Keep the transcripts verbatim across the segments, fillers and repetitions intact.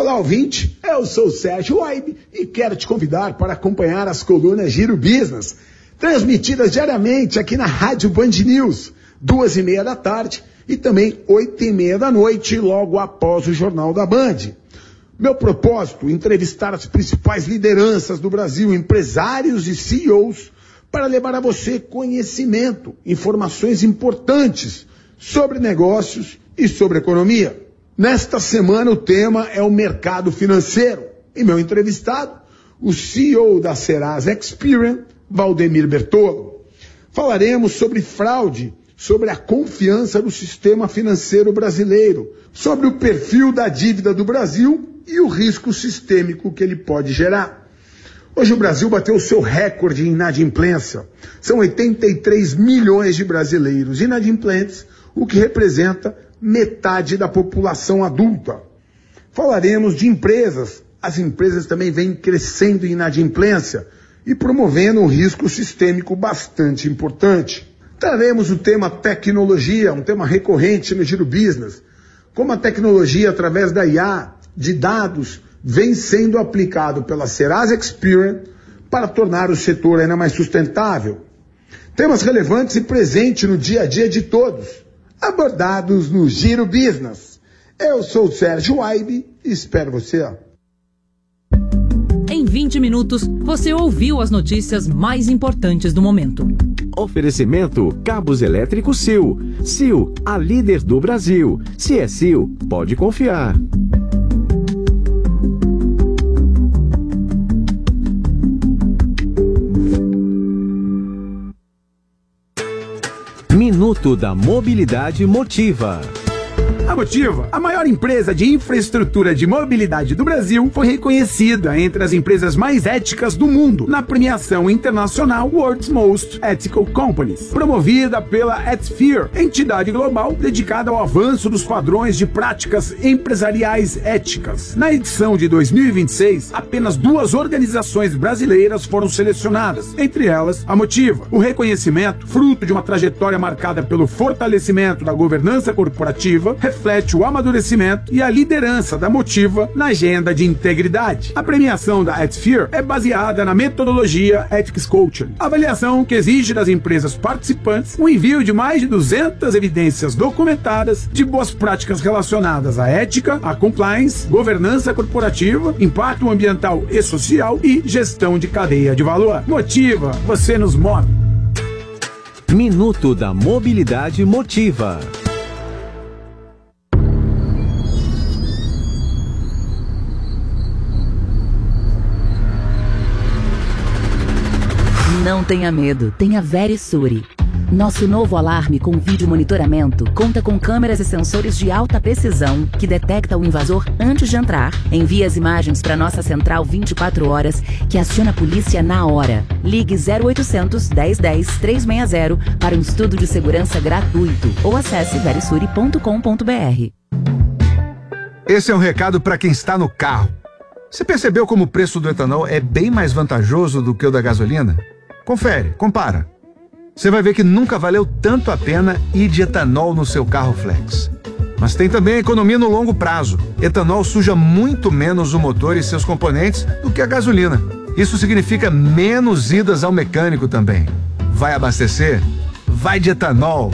Olá, ouvinte, eu sou o Sérgio Waibe e quero te convidar para acompanhar as colunas Giro Business, transmitidas diariamente aqui na Rádio Band News, duas e meia da tarde e também oito e meia da noite, logo após o Jornal da Band. Meu propósito, entrevistar as principais lideranças do Brasil, empresários e C E Os, para levar a você conhecimento, informações importantes sobre negócios e sobre economia. Nesta semana o tema é o mercado financeiro e meu entrevistado, o C E O da Serasa Experian, Valdemir Bertolo. Falaremos sobre fraude, sobre a confiança do sistema financeiro brasileiro, sobre o perfil da dívida do Brasil e o risco sistêmico que ele pode gerar. Hoje o Brasil bateu o seu recorde em inadimplência. São oitenta e três milhões de brasileiros inadimplentes, o que representa metade da população adulta. Falaremos de empresas. As empresas também vêm crescendo em inadimplência e promovendo um risco sistêmico bastante importante. Traremos o tema tecnologia, um tema recorrente no Giro Business. Como a tecnologia, através da I A, de dados, vem sendo aplicado pela Serasa Experian para tornar o setor ainda mais sustentável. Temas relevantes e presentes no dia a dia de todos, abordados no Giro Business. Eu sou o Sérgio Waibe e espero você. Em vinte minutos, você ouviu as notícias mais importantes do momento. Oferecimento Cabos Elétricos Sil. Sil, a líder do Brasil. Se é Sil, pode confiar. Minuto da Mobilidade Motiva. A Motiva, a maior empresa de infraestrutura de mobilidade do Brasil, foi reconhecida entre as empresas mais éticas do mundo na premiação internacional World's Most Ethical Companies, promovida pela Etsphere, entidade global dedicada ao avanço dos padrões de práticas empresariais éticas. Na edição de dois mil e vinte e seis, apenas duas organizações brasileiras foram selecionadas, entre elas a Motiva. O reconhecimento, fruto de uma trajetória marcada pelo fortalecimento da governança corporativa, reflete o amadurecimento e a liderança da Motiva na agenda de integridade. A premiação da Etsphere é baseada na metodologia Ethics Culture, avaliação que exige das empresas participantes o envio de mais de duzentas evidências documentadas de boas práticas relacionadas à ética, à compliance, governança corporativa, impacto ambiental e social e gestão de cadeia de valor. Motiva, você nos move. Minuto da Mobilidade Motiva. Não tenha medo, tenha Verisure. Nosso novo alarme com vídeo monitoramento conta com câmeras e sensores de alta precisão que detecta o invasor antes de entrar, envia as imagens para nossa central vinte e quatro horas, que aciona a polícia na hora. Ligue zero oitocentos, dez dez, trezentos e sessenta para um estudo de segurança gratuito ou acesse verisure ponto com ponto br. Esse é um recado para quem está no carro. Você percebeu como o preço do etanol é bem mais vantajoso do que o da gasolina? Confere, compara. Você vai ver que nunca valeu tanto a pena ir de etanol no seu carro flex. Mas tem também a economia no longo prazo. Etanol suja muito menos o motor e seus componentes do que a gasolina. Isso significa menos idas ao mecânico também. Vai abastecer? Vai de etanol!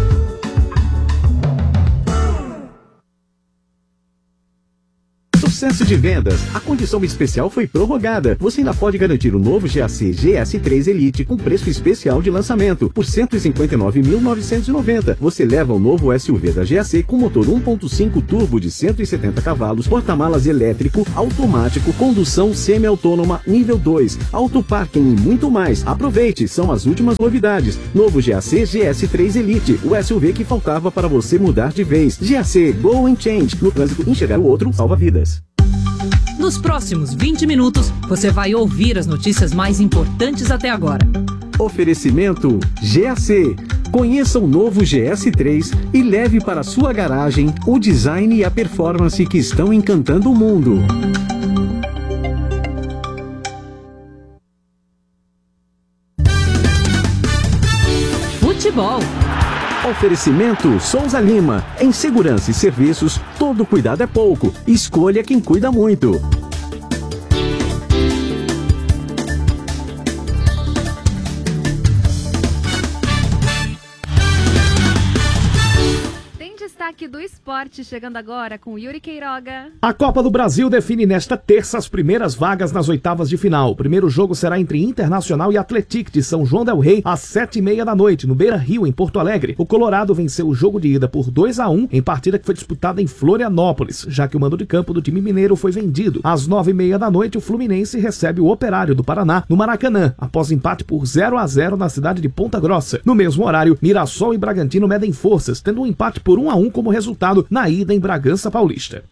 Sucesso de vendas. A condição especial foi prorrogada. Você ainda pode garantir o novo G A C G S três Elite com preço especial de lançamento por cento e cinquenta e nove mil novecentos e noventa. Você leva o novo S U V da G A C com motor um ponto cinco turbo de cento e setenta cavalos, porta-malas elétrico, automático, condução semi-autônoma nível dois, autoparking e muito mais. Aproveite, são as últimas novidades. Novo G A C G S três Elite, o S U V que faltava para você mudar de vez. G A C Go and Change. No trânsito, enxergar o outro salva vidas. Nos próximos vinte minutos, você vai ouvir as notícias mais importantes até agora. Oferecimento G A C. Conheça o novo G S três e leve para sua garagem o design e a performance que estão encantando o mundo. Futebol. Oferecimento Souza Lima. Em segurança e serviços, todo cuidado é pouco. Escolha quem cuida muito. Destaque do esporte chegando agora com Yuri Queiroga. A Copa do Brasil define nesta terça as primeiras vagas nas oitavas de final. O primeiro jogo será entre Internacional e Atlético de São João del Rei às sete e meia da noite, no Beira-Rio, em Porto Alegre. O Colorado venceu o jogo de ida por dois a um em partida que foi disputada em Florianópolis, já que o mando de campo do time mineiro foi vendido. Às nove e meia da noite, o Fluminense recebe o Operário do Paraná no Maracanã, após empate por zero a zero na cidade de Ponta Grossa. No mesmo horário, Mirassol e Bragantino medem forças, tendo um empate por um a um como resultado na ida em Bragança Paulista.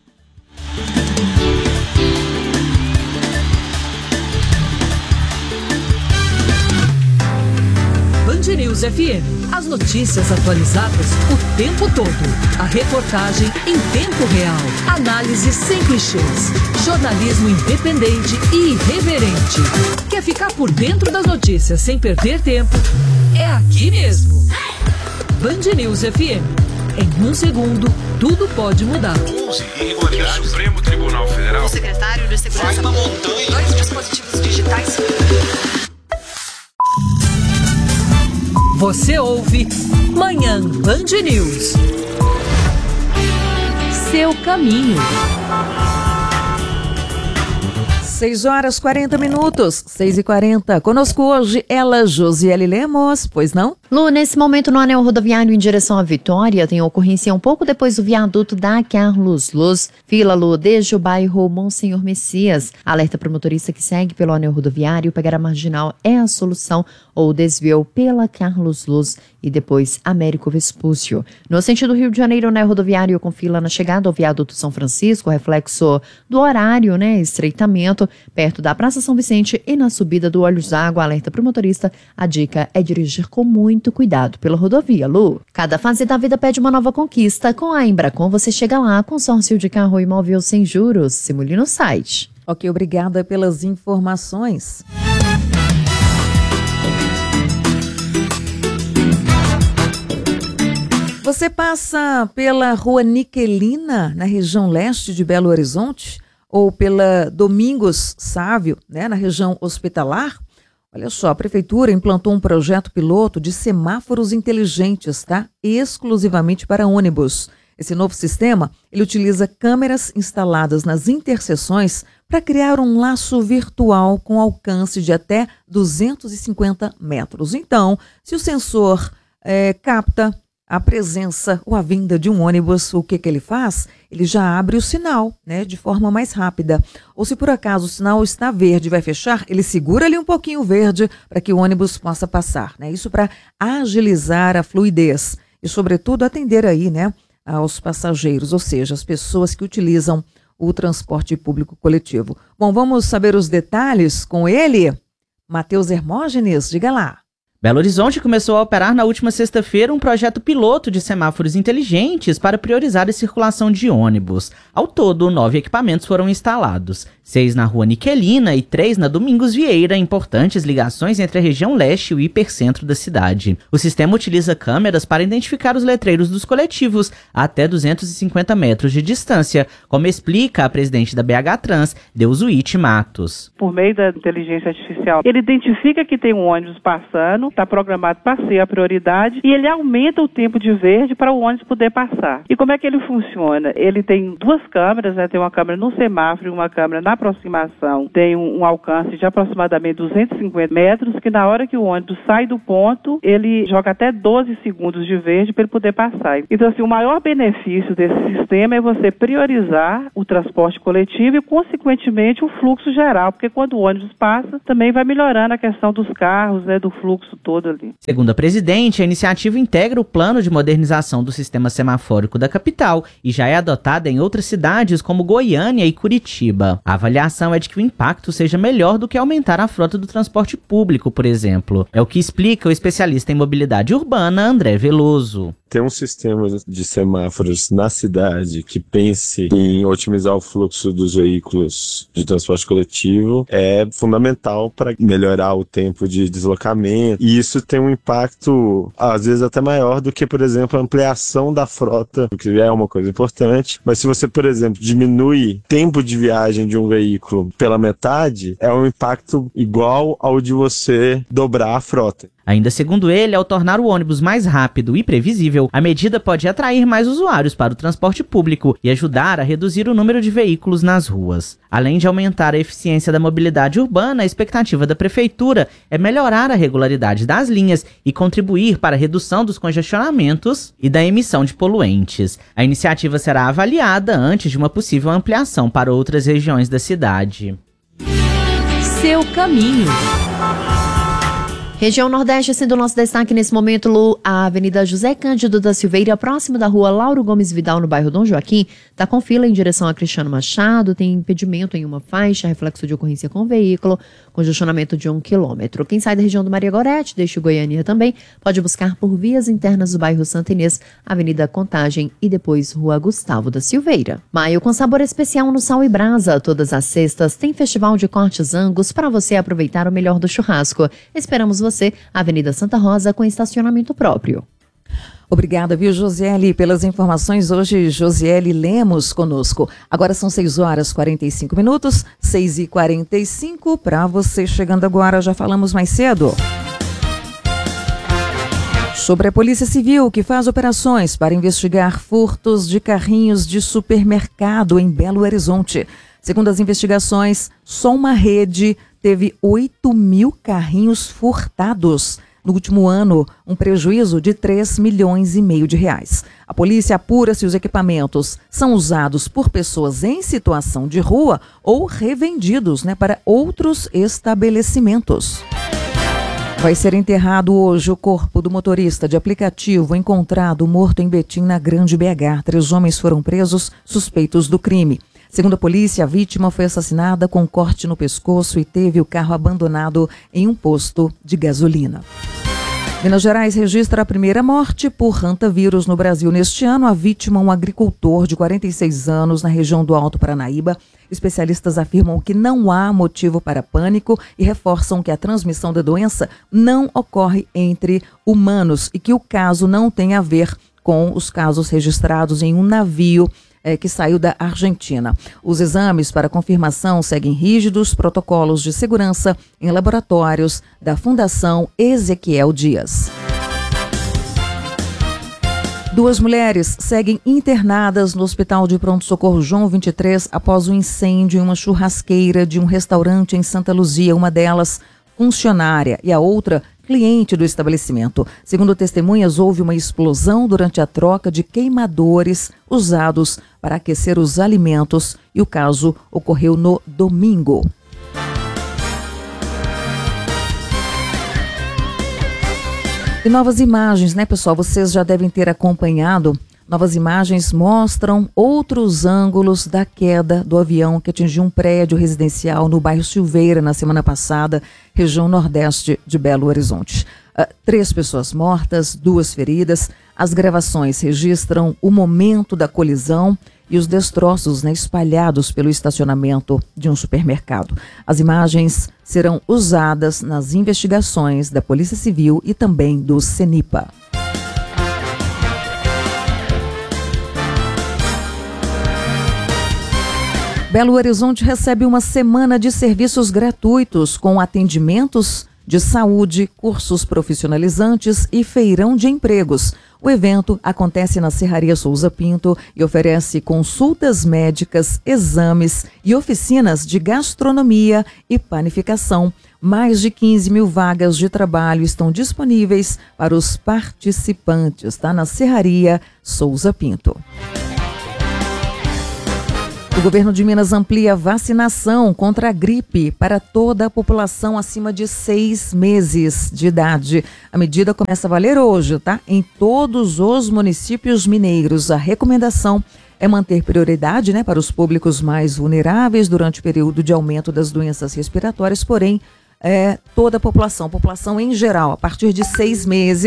Band News F M. As notícias atualizadas o tempo todo. A reportagem em tempo real. Análise sem clichês. Jornalismo independente e irreverente. Quer ficar por dentro das notícias sem perder tempo? É aqui mesmo. Band News F M. Em um segundo, tudo pode mudar. onze irregularidades. O Supremo Tribunal Federal. O secretário de Segurança. Vai na montanha. Dois dispositivos digitais. Você ouve Manhã Band News. Seu caminho. seis horas e quarenta minutos, seis e quarenta. Conosco hoje ela, Josiele Lemos, pois não? Lu, nesse momento no anel rodoviário em direção à Vitória, tem ocorrência um pouco depois do viaduto da Carlos Luz. Fila, Lu, desde o bairro Monsenhor Messias. Alerta para o motorista que segue pelo anel rodoviário, pegar a marginal é a solução, ou desviou pela Carlos Luz e depois Américo Vespúcio. No sentido Rio de Janeiro, o anel rodoviário com fila na chegada ao viaduto São Francisco, reflexo do horário, né, estreitamento, perto da Praça São Vicente e na subida do Olhos d'Água. Alerta para o motorista, a dica é dirigir com muito cuidado pela rodovia, Lu. Cada fase da vida pede uma nova conquista. Com a Embracon você chega lá, consórcio de carro e imóvel sem juros. Simule no site. Ok, obrigada pelas informações. Você passa pela Rua Niquelina, na região leste de Belo Horizonte, ou pela Domingos Sávio, né, na região hospitalar? Olha só, a Prefeitura implantou um projeto piloto de semáforos inteligentes, tá? Exclusivamente para ônibus. Esse novo sistema, ele utiliza câmeras instaladas nas interseções para criar um laço virtual com alcance de até duzentos e cinquenta metros. Então, se o sensor é, capta a presença ou a vinda de um ônibus, o que que ele faz? Ele já abre o sinal, né, de forma mais rápida. Ou se por acaso o sinal está verde e vai fechar, ele segura ali um pouquinho verde para que o ônibus possa passar, né? Isso para agilizar a fluidez e, sobretudo, atender aí, né, aos passageiros, ou seja, as pessoas que utilizam o transporte público coletivo. Bom, vamos saber os detalhes com ele, Matheus Hermógenes, diga lá. Belo Horizonte começou a operar na última sexta-feira um projeto piloto de semáforos inteligentes para priorizar a circulação de ônibus. Ao todo, nove equipamentos foram instalados, seis na Rua Niquelina e três na Domingos Vieira, importantes ligações entre a região leste e o hipercentro da cidade. O sistema utiliza câmeras para identificar os letreiros dos coletivos a até duzentos e cinquenta metros de distância, como explica a presidente da B H Trans, Deusuíte Matos. Por meio da inteligência artificial, ele identifica que tem um ônibus passando, está programado para ser a prioridade, e ele aumenta o tempo de verde para o ônibus poder passar. E como é que ele funciona? Ele tem duas câmeras, né? Tem uma câmera no semáforo e uma câmera na aproximação. Tem um, um alcance de aproximadamente duzentos e cinquenta metros, que na hora que o ônibus sai do ponto, ele joga até doze segundos de verde para ele poder passar. Então, assim, o maior benefício desse sistema é você priorizar o transporte coletivo e, consequentemente, o fluxo geral, porque quando o ônibus passa, também vai melhorando a questão dos carros, né, do fluxo todo ali. Segundo a presidente, a iniciativa integra o plano de modernização do sistema semafórico da capital e já é adotada em outras cidades como Goiânia e Curitiba. A avaliação é de que o impacto seja melhor do que aumentar a frota do transporte público, por exemplo. É o que explica o especialista em mobilidade urbana, André Veloso. ter um sistema de semáforos na cidade que pense em otimizar o fluxo dos veículos de transporte coletivo é fundamental para melhorar o tempo de deslocamento, e isso tem um impacto às vezes até maior do que, por exemplo, a ampliação da frota, o que é uma coisa importante, mas se você, por exemplo, diminui tempo de viagem de um veículo pela metade, é um impacto igual ao de você dobrar a frota. Ainda segundo ele, ao tornar o ônibus mais rápido e previsível, a medida pode atrair mais usuários para o transporte público e ajudar a reduzir o número de veículos nas ruas. Além de aumentar a eficiência da mobilidade urbana, a expectativa da prefeitura é melhorar a regularidade das linhas e contribuir para a redução dos congestionamentos e da emissão de poluentes. A iniciativa será avaliada antes de uma possível ampliação para outras regiões da cidade. Seu caminho. Região Nordeste, sendo o nosso destaque nesse momento, Lu, a Avenida José Cândido da Silveira, próximo da rua Lauro Gomes Vidal, no bairro Dom Joaquim, está com fila em direção a Cristiano Machado, tem impedimento em uma faixa, reflexo de ocorrência com veículo, congestionamento de um quilômetro. Quem sai da região do Maria Gorete, deixa o Goiânia também, pode buscar por vias internas do bairro Santa Inês, Avenida Contagem e depois Rua Gustavo da Silveira. Maio com sabor especial no Sal e Brasa. Todas as sextas tem festival de cortes Angus para você aproveitar o melhor do churrasco. Esperamos você. Você, Avenida Santa Rosa, com estacionamento próprio. Obrigada, viu, Josiele, pelas informações. Hoje, Josiele Lemos conosco. Agora são seis horas e quarenta e cinco minutos, seis e quarenta e cinco. Para você chegando agora, já falamos mais cedo sobre a Polícia Civil, que faz operações para investigar furtos de carrinhos de supermercado em Belo Horizonte. Segundo as investigações, só uma rede teve oito mil carrinhos furtados. No último ano, um prejuízo de três milhões e meio de reais. A polícia apura se os equipamentos são usados por pessoas em situação de rua ou revendidos, né, para outros estabelecimentos. Vai ser enterrado hoje o corpo do motorista de aplicativo encontrado morto em Betim, na Grande B H. Três homens foram presos suspeitos do crime. Segundo a polícia, a vítima foi assassinada com um corte no pescoço e teve o carro abandonado em um posto de gasolina. Minas Gerais registra a primeira morte por hantavírus no Brasil neste ano. A vítima, um agricultor de quarenta e seis anos na região do Alto Paranaíba. Especialistas afirmam que não há motivo para pânico e reforçam que a transmissão da doença não ocorre entre humanos e que o caso não tem a ver com os casos registrados em um navio É, que saiu da Argentina. Os exames para confirmação seguem rígidos protocolos de segurança em laboratórios da Fundação Ezequiel Dias. Duas mulheres seguem internadas no Hospital de Pronto-Socorro João vinte e três após o incêndio em uma churrasqueira de um restaurante em Santa Luzia. Uma delas, funcionária, e a outra, cliente do estabelecimento. Segundo testemunhas, houve uma explosão durante a troca de queimadores usados para aquecer os alimentos e o caso ocorreu no domingo. E novas imagens, né, pessoal? Vocês já devem ter acompanhado. Novas imagens mostram outros ângulos da queda do avião que atingiu um prédio residencial no bairro Silveira na semana passada, região nordeste de Belo Horizonte. Uh, três pessoas mortas, duas feridas. As gravações registram o momento da colisão e os destroços, né, espalhados pelo estacionamento de um supermercado. As imagens serão usadas nas investigações da Polícia Civil e também do CENIPA. Belo Horizonte recebe uma semana de serviços gratuitos com atendimentos de saúde, cursos profissionalizantes e feirão de empregos. O evento acontece na Serraria Souza Pinto e oferece consultas médicas, exames e oficinas de gastronomia e panificação. Mais de quinze mil vagas de trabalho estão disponíveis para os participantes, tá? Na Serraria Souza Pinto. O governo de Minas amplia a vacinação contra a gripe para toda a população acima de seis meses de idade. A medida começa a valer hoje, tá? Em todos os municípios mineiros. A recomendação é manter prioridade, né, para os públicos mais vulneráveis durante o período de aumento das doenças respiratórias, porém, é, toda a população, população em geral, a partir de seis meses,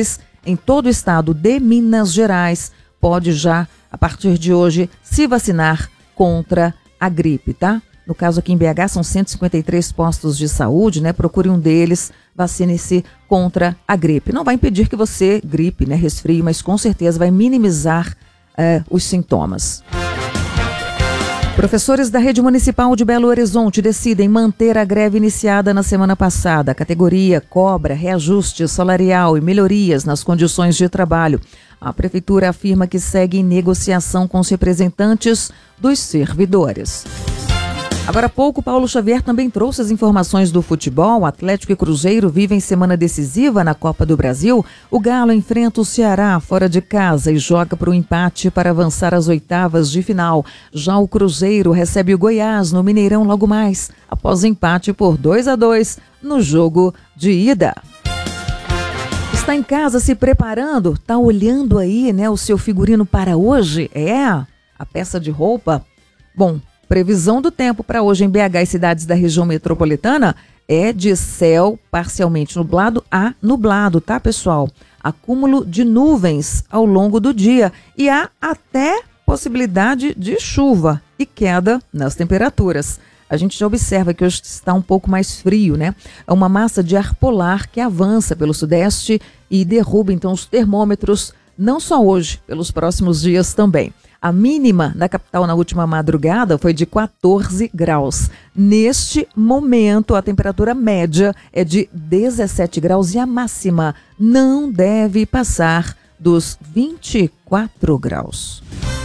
em todo o estado de Minas Gerais pode já, a partir de hoje, se vacinar contra a gripe, tá? No caso aqui em B H, são cento e cinquenta e três postos de saúde, né? Procure um deles, vacine-se contra a gripe. Não vai impedir que você gripe, né? Resfrie, mas com certeza vai minimizar eh, os sintomas. Professores da Rede Municipal de Belo Horizonte decidem manter a greve iniciada na semana passada. A categoria cobra reajuste salarial e melhorias nas condições de trabalho. A Prefeitura afirma que segue em negociação com os representantes dos servidores. Agora há pouco, Paulo Xavier também trouxe as informações do futebol. Atlético e Cruzeiro vivem semana decisiva na Copa do Brasil. O Galo enfrenta o Ceará fora de casa e joga para o empate para avançar às oitavas de final. Já o Cruzeiro recebe o Goiás no Mineirão logo mais, após empate por dois a dois no jogo de ida. Está em casa se preparando? Está olhando aí, né, o seu figurino para hoje? É, a peça de roupa? Bom, previsão do tempo para hoje em B H e cidades da região metropolitana é de céu parcialmente nublado a nublado, tá, pessoal? Acúmulo de nuvens ao longo do dia e há até possibilidade de chuva e queda nas temperaturas. A gente já observa que hoje está um pouco mais frio, né? É uma massa de ar polar que avança pelo sudeste e derruba então os termômetros, não só hoje, pelos próximos dias também. A mínima na capital na última madrugada foi de quatorze graus. Neste momento, a temperatura média é de dezessete graus e a máxima não deve passar dos vinte e quatro graus.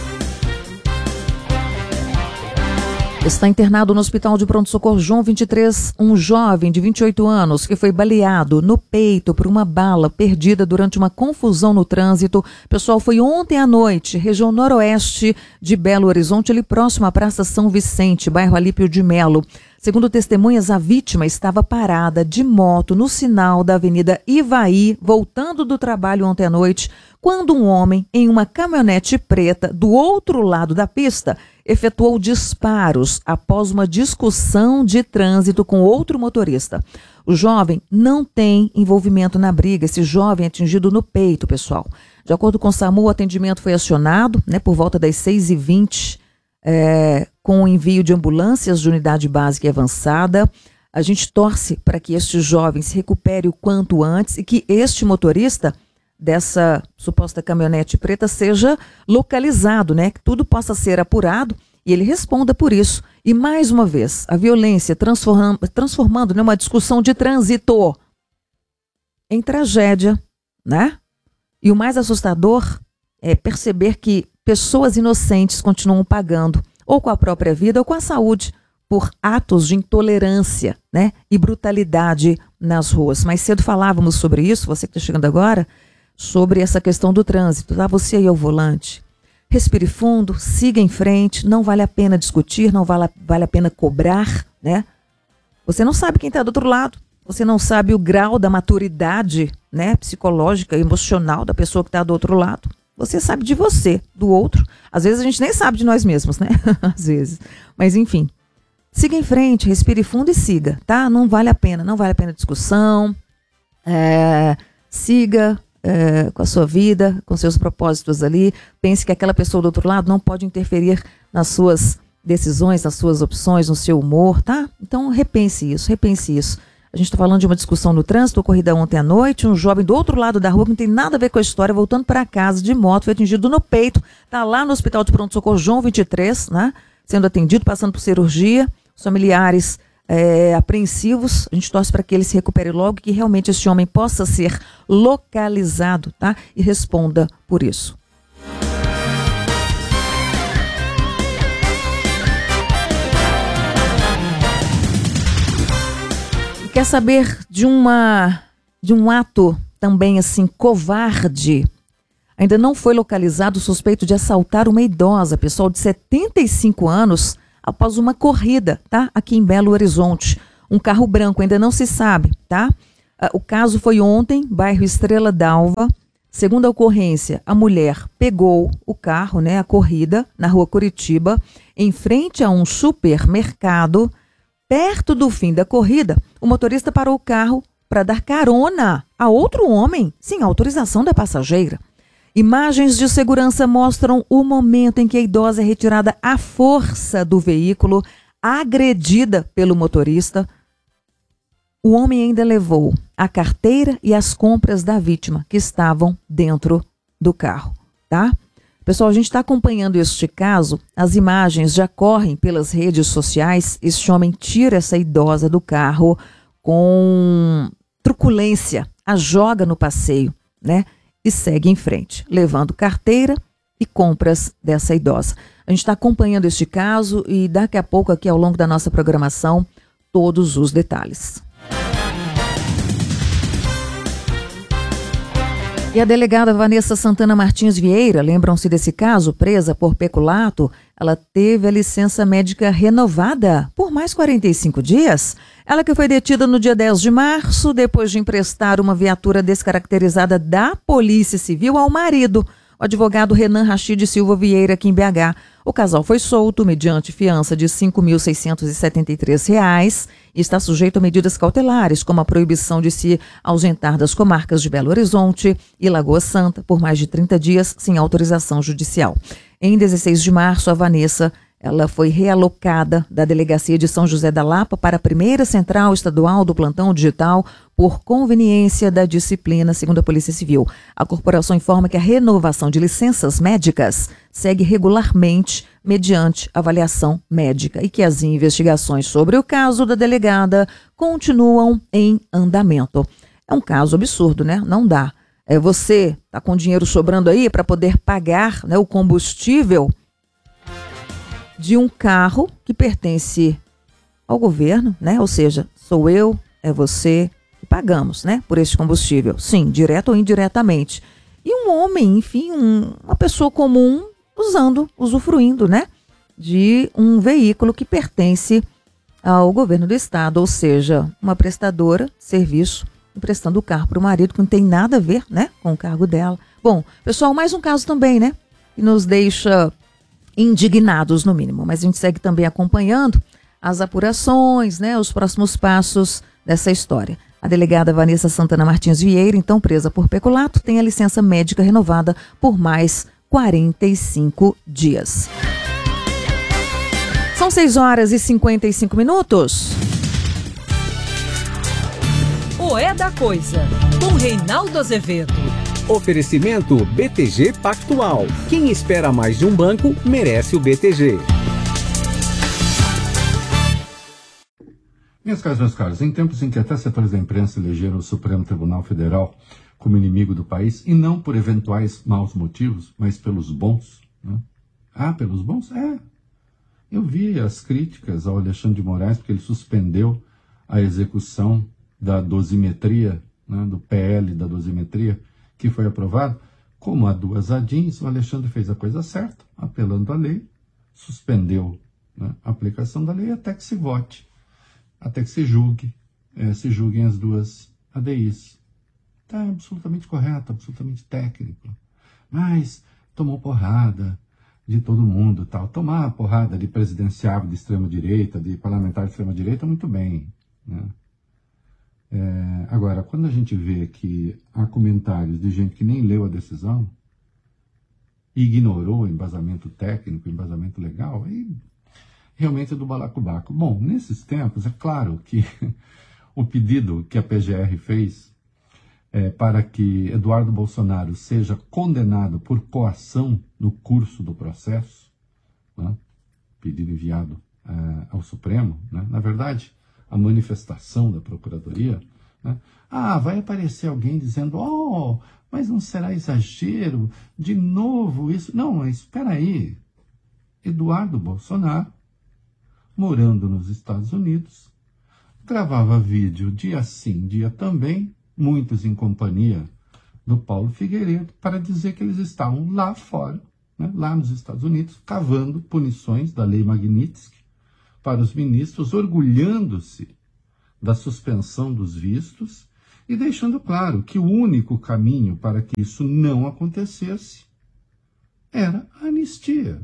Está internado no Hospital de Pronto-Socorro João vinte e três, um jovem de vinte e oito anos que foi baleado no peito por uma bala perdida durante uma confusão no trânsito. O pessoal foi ontem à noite, região noroeste de Belo Horizonte, ali próximo à Praça São Vicente, bairro Alípio de Melo. Segundo testemunhas, a vítima estava parada de moto no sinal da Avenida Ivaí, voltando do trabalho ontem à noite, quando um homem em uma caminhonete preta do outro lado da pista efetuou disparos após uma discussão de trânsito com outro motorista. O jovem não tem envolvimento na briga, esse jovem é atingido no peito, pessoal. De acordo com o SAMU, o atendimento foi acionado, né, por volta das seis e vinte, é, com o envio de ambulâncias de unidade básica e avançada. A gente torce para que este jovem se recupere o quanto antes e que este motorista dessa suposta caminhonete preta seja localizado, né? Que tudo possa ser apurado e ele responda por isso. E mais uma vez, a violência transformando, transformando numa discussão de trânsito em tragédia, né? E o mais assustador é perceber que pessoas inocentes continuam pagando, ou com a própria vida ou com a saúde, por atos de intolerância, né? E brutalidade nas ruas. Mais cedo falávamos sobre isso, você que está chegando agora, sobre essa questão do trânsito, tá? Você aí ao volante, respire fundo, siga em frente, não vale a pena discutir, não vale, vale a pena cobrar, né? Você não sabe quem está do outro lado, você não sabe o grau da maturidade, né, psicológica, emocional da pessoa que está do outro lado. Você sabe de você, do outro. Às vezes a gente nem sabe de nós mesmos, né? Às vezes. Mas enfim, siga em frente, respire fundo e siga, tá? Não vale a pena, não vale a pena discussão, é, siga É, com a sua vida, com seus propósitos ali. Pense que aquela pessoa do outro lado não pode interferir nas suas decisões, nas suas opções, no seu humor, tá? Então repense isso, repense isso. A gente está falando de uma discussão no trânsito ocorrida ontem à noite, um jovem do outro lado da rua que não tem nada a ver com a história, voltando para casa de moto, foi atingido no peito, tá lá no Hospital de Pronto-Socorro João vinte e três, né? Sendo atendido, passando por cirurgia, os familiares É, apreensivos, a gente torce para que ele se recupere logo e que realmente esse homem possa ser localizado, tá? E responda por isso. Quer saber de uma de um ato também assim covarde? Ainda não foi localizado o suspeito de assaltar uma idosa, pessoal de setenta e cinco anos, após uma corrida, tá? Aqui em Belo Horizonte. Um carro branco, ainda não se sabe, tá? O caso foi ontem, bairro Estrela d'Alva. Segundo a ocorrência, a mulher pegou o carro, né, a corrida, na rua Curitiba, em frente a um supermercado. Perto do fim da corrida, o motorista parou o carro para dar carona a outro homem sem autorização da passageira. Imagens de segurança mostram o momento em que a idosa é retirada à força do veículo, agredida pelo motorista. O homem ainda levou a carteira e as compras da vítima que estavam dentro do carro, tá? Pessoal, a gente está acompanhando este caso, as imagens já correm pelas redes sociais. Este homem tira essa idosa do carro com truculência, a joga no passeio, né? E segue em frente, levando carteira e compras dessa idosa. A gente está acompanhando este caso e daqui a pouco, aqui ao longo da nossa programação, todos os detalhes. E a delegada Vanessa Santana Martins Vieira, lembram-se desse caso, presa por peculato? Ela teve a licença médica renovada por mais quarenta e cinco dias. Ela que foi detida no dia dez de março, depois de emprestar uma viatura descaracterizada da Polícia Civil ao marido, o advogado Renan Rachid Silva Vieira, aqui em B H. O casal foi solto mediante fiança de cinco mil seiscentos e setenta e três reais e está sujeito a medidas cautelares, como a proibição de se ausentar das comarcas de Belo Horizonte e Lagoa Santa por mais de trinta dias sem autorização judicial. Em dezesseis de março, a Vanessa ela foi realocada da Delegacia de São José da Lapa para a primeira Central Estadual do Plantão Digital por conveniência da disciplina, segundo a Polícia Civil. A corporação informa que a renovação de licenças médicas segue regularmente mediante avaliação médica e que as investigações sobre o caso da delegada continuam em andamento. É um caso absurdo, né? Não dá. É, você está com dinheiro sobrando aí para poder pagar, né, o combustível de um carro que pertence ao governo, né? Ou seja, sou eu, é você, que pagamos, né, por esse combustível. Sim, direto ou indiretamente. E um homem, enfim, um, uma pessoa comum usando, usufruindo, né, de um veículo que pertence ao governo do estado, ou seja, uma prestadora de serviço emprestando o carro para o marido, que não tem nada a ver, né, com o cargo dela. Bom, pessoal, mais um caso também, né, que nos deixa indignados, no mínimo. Mas a gente segue também acompanhando as apurações, né, os próximos passos dessa história. A delegada Vanessa Santana Martins Vieira, então presa por peculato, tem a licença médica renovada por mais quarenta e cinco dias. São seis horas e cinquenta e cinco minutos. O É da Coisa, com Reinaldo Azevedo. Oferecimento B T G Pactual. Quem espera mais de um banco, merece o B T G. Minhas caras, meus caros, em tempos em que até setores da imprensa elegeram o Supremo Tribunal Federal como inimigo do país, e não por eventuais maus motivos, mas pelos bons, né? Ah, pelos bons? É. Eu vi as críticas ao Alexandre de Moraes, porque ele suspendeu a execução da dosimetria, né, do P L da dosimetria, que foi aprovado. Como há duas adins, o Alexandre fez a coisa certa, apelando à lei, suspendeu, né, a aplicação da lei até que se vote, até que se julgue, é, se julguem as duas A D Is. Está absolutamente correto, absolutamente técnico. Mas tomou porrada de todo mundo, tal. Tomar porrada de presidenciável de extrema-direita, de parlamentar de extrema-direita, muito bem, né? É, agora, quando a gente vê que há comentários de gente que nem leu a decisão e ignorou o embasamento técnico, o embasamento legal, aí realmente é do balacobaco. Bom, nesses tempos, é claro que o pedido que a P G R fez é, para que Eduardo Bolsonaro seja condenado por coação no curso do processo, né, pedido enviado é, ao Supremo, né, na verdade, a manifestação da Procuradoria, né? Ah, vai aparecer alguém dizendo, oh, mas não será exagero, de novo isso? Não, mas espera aí. Eduardo Bolsonaro, morando nos Estados Unidos, gravava vídeo dia sim, dia também, muitos em companhia do Paulo Figueiredo, para dizer que eles estavam lá fora, né, lá nos Estados Unidos, cavando punições da Lei Magnitsky para os ministros, orgulhando-se da suspensão dos vistos e deixando claro que o único caminho para que isso não acontecesse era a anistia.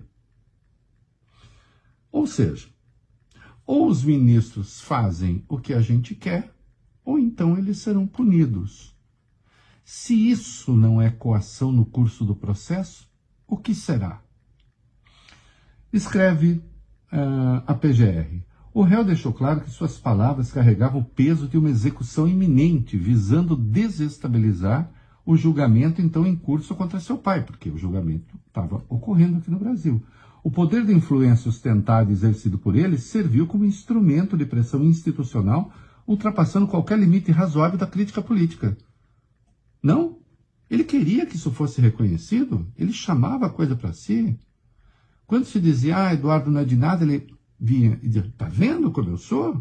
Ou seja, ou os ministros fazem o que a gente quer, ou então eles serão punidos. Se isso não é coação no curso do processo, o que será? Escreve uh, a P G R. O réu deixou claro que suas palavras carregavam o peso de uma execução iminente, visando desestabilizar o julgamento então em curso contra seu pai, porque o julgamento estava ocorrendo aqui no Brasil. O poder de influência ostentado e exercido por ele serviu como instrumento de pressão institucional, ultrapassando qualquer limite razoável da crítica política. Não? Ele queria que isso fosse reconhecido? Ele chamava a coisa para si? Quando se dizia, ah, Eduardo não é de nada, ele vinha e dizia, tá vendo como eu sou?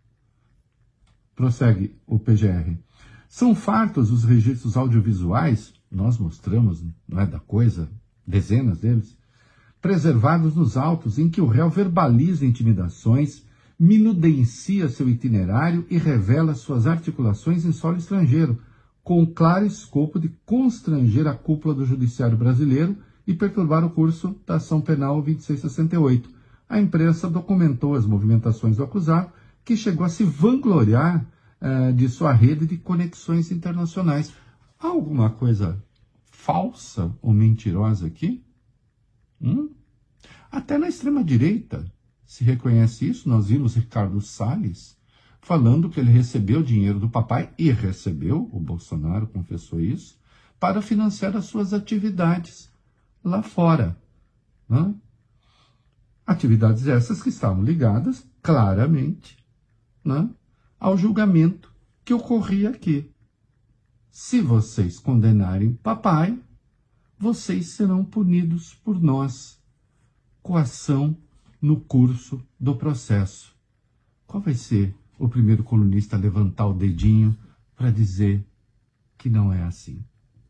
Prossegue o P G R. São fartos os registros audiovisuais, nós mostramos, não é da coisa, dezenas deles, preservados nos autos em que o réu verbaliza intimidações, minudencia seu itinerário e revela suas articulações em solo estrangeiro, com claro escopo de constranger a cúpula do judiciário brasileiro e perturbar o curso da ação penal vinte e seis sessenta e oito. A imprensa documentou as movimentações do acusado, que chegou a se vangloriar uh, de sua rede de conexões internacionais. Há alguma coisa falsa ou mentirosa aqui? Hum? Até na extrema-direita se reconhece isso. Nós vimos Ricardo Salles falando que ele recebeu dinheiro do papai, e recebeu, o Bolsonaro confessou isso, para financiar as suas atividades lá fora. Né? Atividades essas que estavam ligadas, claramente, né, ao julgamento que ocorria aqui. Se vocês condenarem papai, vocês serão punidos por nós. Coação no curso do processo. Qual vai ser o primeiro colunista a levantar o dedinho para dizer que não é assim?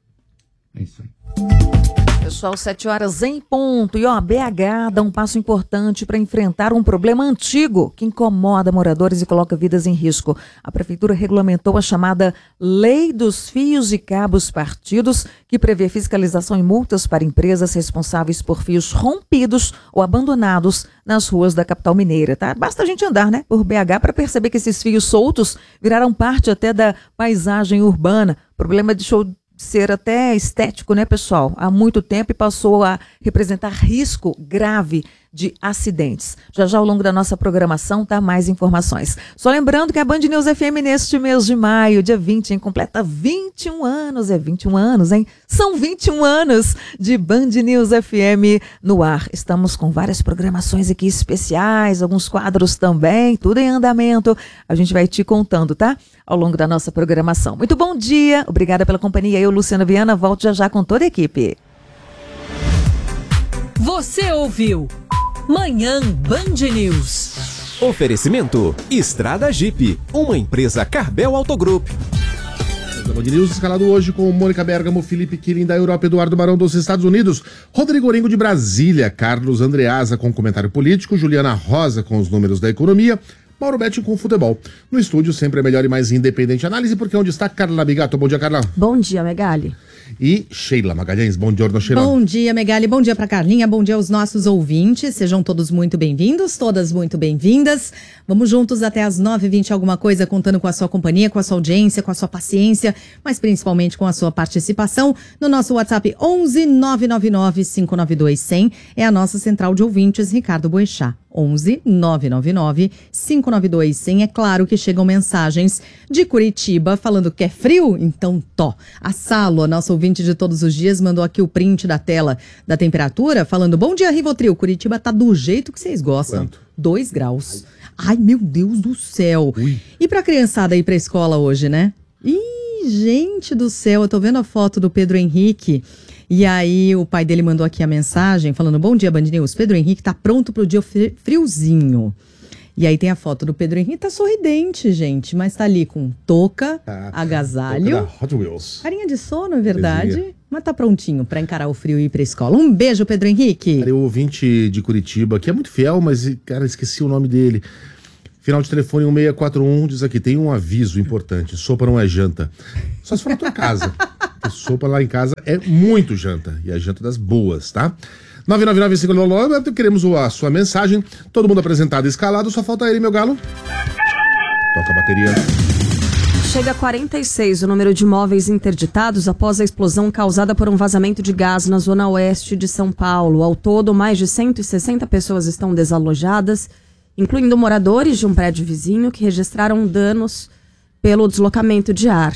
É isso aí. Pessoal, sete horas em ponto. E ó, B H dá um passo importante para enfrentar um problema antigo que incomoda moradores e coloca vidas em risco. A prefeitura regulamentou a chamada Lei dos Fios e Cabos Partidos, que prevê fiscalização e multas para empresas responsáveis por fios rompidos ou abandonados nas ruas da capital mineira, tá? Basta a gente andar, né, por B H para perceber que esses fios soltos viraram parte até da paisagem urbana. Problema de show ser até estético, né, pessoal? Há muito tempo e passou a representar risco grave de acidentes. Já já ao longo da nossa programação tá mais informações. Só lembrando que a Band News F M neste mês de maio, dia vinte, hein, completa vinte e um anos, é vinte e um anos, hein? São vinte e um anos de Band News F M no ar. Estamos com várias programações aqui especiais, alguns quadros também, tudo em andamento. A gente vai te contando, tá? Ao longo da nossa programação. Muito bom dia, obrigada pela companhia. Eu, Luciana Viana, volto já já com toda a equipe. Você ouviu Manhã Band News. Oferecimento Estrada Jeep, uma empresa Carbel Autogroup. Da Band News, escalado hoje com Mônica Bergamo, Felipe Killing da Europa, Eduardo Barão dos Estados Unidos, Rodrigo Orengo de Brasília, Carlos Andreasa com comentário político, Juliana Rosa com os números da economia, Mauro Betti com futebol. No estúdio, sempre a melhor e mais independente análise, porque onde está Carla Bigato. Bom dia, Carla. Bom dia, Megali. E Sheila Magalhães. Bom dia, Sheila. Bom dia, Megali. Bom dia para Carlinha. Bom dia aos nossos ouvintes. Sejam todos muito bem-vindos, todas muito bem-vindas. Vamos juntos até as nove e vinte alguma coisa, contando com a sua companhia, com a sua audiência, com a sua paciência, mas principalmente com a sua participação no nosso WhatsApp onze nove nove nove cinco nove dois zero zero. É a nossa central de ouvintes, Ricardo Boechat. onze nove nove nove cinco nove dois zero zero. É claro que chegam mensagens de Curitiba falando que é frio, então tó. A Salo, a nossa ouvinte de todos os dias, mandou aqui o print da tela da temperatura, falando, bom dia, Rivotril, Curitiba tá do jeito que vocês gostam. Quanto? Dois graus. Ai, meu Deus do céu. Ui. E pra criançada ir pra escola hoje, né? Ih, gente do céu, eu tô vendo a foto do Pedro Henrique. E aí o pai dele mandou aqui a mensagem falando, bom dia, Band News, Pedro Henrique tá pronto pro dia friozinho. E aí tem a foto do Pedro Henrique, tá sorridente, gente, mas tá ali com touca, Tá. agasalho, Touca da Hot Wheels. carinha de sono, é verdade, Belezinha. mas tá prontinho pra encarar o frio e ir pra escola. Um beijo, Pedro Henrique. Cara, o ouvinte de Curitiba, que é muito fiel, mas, cara, esqueci o nome dele. Final de telefone um seis quatro um, diz aqui, tem um aviso importante, sopa não é janta. Só se for na tua casa. Porque sopa lá em casa é muito janta, e é janta das boas, tá? nove nove nove cinco nove nove, queremos a sua mensagem, todo mundo apresentado e escalado, só falta ele, meu galo. Toca a bateria. Chega a quarenta e seis o número de imóveis interditados após a explosão causada por um vazamento de gás na zona oeste de São Paulo. Ao todo, mais de cento e sessenta pessoas estão desalojadas, incluindo moradores de um prédio vizinho que registraram danos pelo deslocamento de ar.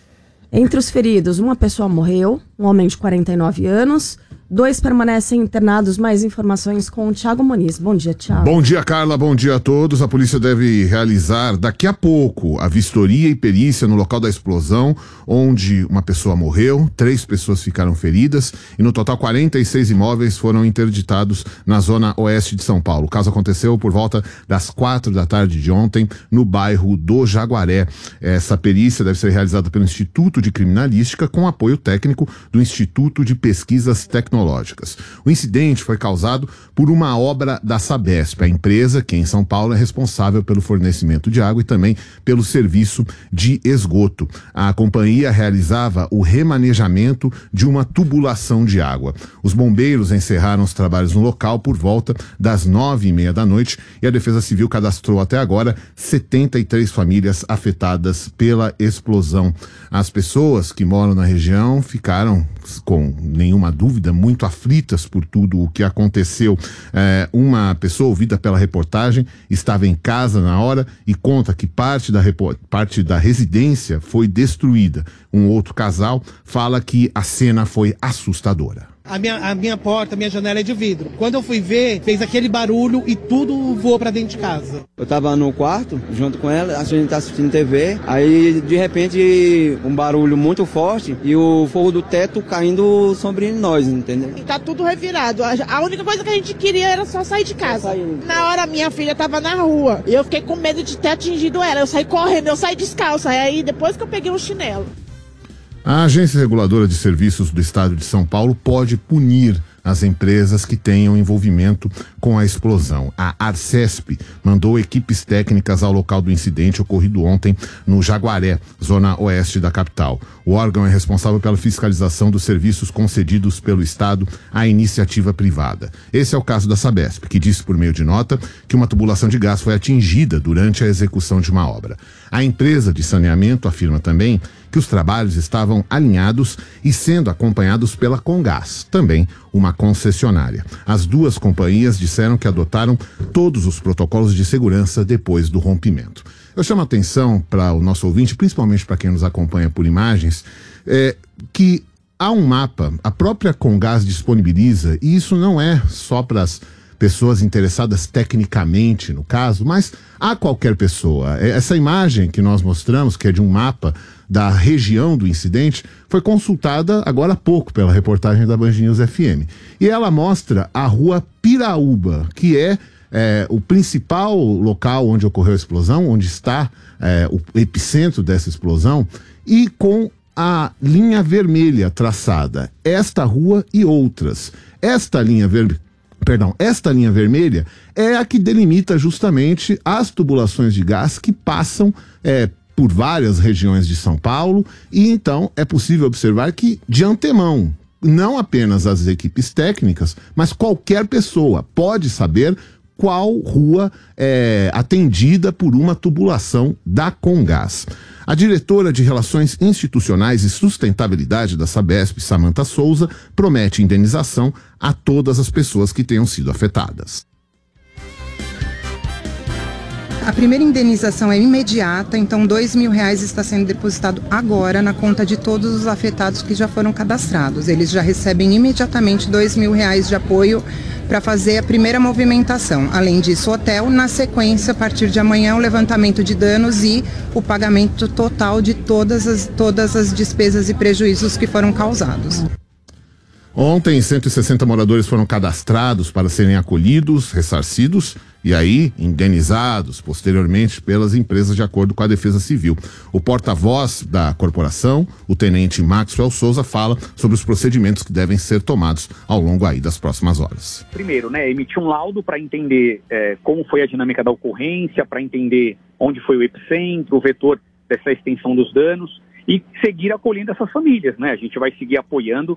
Entre os feridos, uma pessoa morreu, um homem de quarenta e nove anos, dois permanecem internados. Mais informações com o Thiago Muniz. Bom dia, Thiago. Bom dia, Carla. Bom dia a todos. A polícia deve realizar daqui a pouco a vistoria e perícia no local da explosão, onde uma pessoa morreu, três pessoas ficaram feridas e no total quarenta e seis imóveis foram interditados na zona oeste de São Paulo. O caso aconteceu por volta das quatro da tarde de ontem no bairro do Jaguaré. Essa perícia deve ser realizada pelo Instituto de Criminalística com apoio técnico do Instituto de Pesquisas Tecnológicas. O incidente foi causado por uma obra da Sabesp, a empresa que em São Paulo é responsável pelo fornecimento de água e também pelo serviço de esgoto. A companhia realizava o remanejamento de uma tubulação de água. Os bombeiros encerraram os trabalhos no local por volta das nove e meia da noite e a Defesa Civil cadastrou até agora setenta e três famílias afetadas pela explosão. As pessoas que moram na região ficaram, com nenhuma dúvida, muito muito aflitas por tudo o que aconteceu. É, uma pessoa ouvida pela reportagem estava em casa na hora e conta que parte da, parte da residência foi destruída. Um outro casal fala que a cena foi assustadora. A minha, a minha porta, a minha janela é de vidro. Quando eu fui ver, fez aquele barulho e tudo voou pra dentro de casa. Eu tava no quarto, junto com ela, a gente tá assistindo T V, aí de repente um barulho muito forte e o fogo do teto caindo sobre nós, entendeu? E tá tudo revirado. A única coisa que a gente queria era só sair de casa. Na hora minha filha tava na rua e eu fiquei com medo de ter atingido ela. Eu saí correndo, eu saí descalça. Aí depois que eu peguei um chinelo. A Agência Reguladora de Serviços do Estado de São Paulo pode punir as empresas que tenham envolvimento com a explosão. A Arcesp mandou equipes técnicas ao local do incidente ocorrido ontem no Jaguaré, zona oeste da capital. O órgão é responsável pela fiscalização dos serviços concedidos pelo Estado à iniciativa privada. Esse é o caso da Sabesp, que disse por meio de nota que uma tubulação de gás foi atingida durante a execução de uma obra. A empresa de saneamento afirma também que os trabalhos estavam alinhados e sendo acompanhados pela Comgás, também uma concessionária. As duas companhias disseram que adotaram todos os protocolos de segurança depois do rompimento. Eu chamo a atenção para o nosso ouvinte, principalmente para quem nos acompanha por imagens, é, que há um mapa, a própria Comgás disponibiliza, e isso não é só para as pessoas interessadas tecnicamente no caso, mas a qualquer pessoa. Essa imagem que nós mostramos, que é de um mapa da região do incidente, foi consultada agora há pouco pela reportagem da Band News F M. E ela mostra a rua Piraúba, que é, é o principal local onde ocorreu a explosão, onde está é, o epicentro dessa explosão, e com a linha vermelha traçada, esta rua e outras. Esta linha vermelha Perdão, esta linha vermelha é a que delimita justamente as tubulações de gás que passam é, por várias regiões de São Paulo, e então é possível observar que, de antemão, não apenas as equipes técnicas, mas qualquer pessoa pode saber qual rua é atendida por uma tubulação da Comgás. A diretora de Relações Institucionais e Sustentabilidade da Sabesp, Samantha Souza, promete indenização a todas as pessoas que tenham sido afetadas. A primeira indenização é imediata, então dois mil reais está sendo depositado agora na conta de todos os afetados que já foram cadastrados. Eles já recebem imediatamente dois mil reais de apoio para fazer a primeira movimentação. Além disso, o hotel, na sequência, a partir de amanhã, o levantamento de danos e o pagamento total de todas as, todas as despesas e prejuízos que foram causados. Ontem, cento e sessenta moradores foram cadastrados para serem acolhidos, ressarcidos e aí indenizados posteriormente pelas empresas de acordo com a Defesa Civil. O porta-voz da corporação, o tenente Maxwell Souza, fala sobre os procedimentos que devem ser tomados ao longo aí das próximas horas. Primeiro, né, emitir um laudo para entender é, como foi a dinâmica da ocorrência, para entender onde foi o epicentro, o vetor dessa extensão dos danos, e seguir acolhendo essas famílias, né? A gente vai seguir apoiando